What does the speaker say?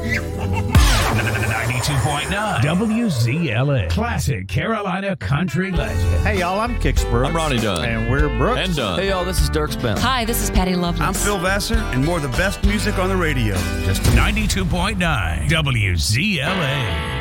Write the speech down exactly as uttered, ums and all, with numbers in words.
ninety-two point nine W Z L A. Classic Carolina country legend. Hey, y'all, I'm Kix Brooks. I'm Ronnie Dunn. And we're Brooks. And Dunn. Hey, y'all, this is Dirk Spence. Hi, this is Patty Loveless. I'm Phil Vassar, and more of the best music on the radio. Just ninety-two point nine W Z L A.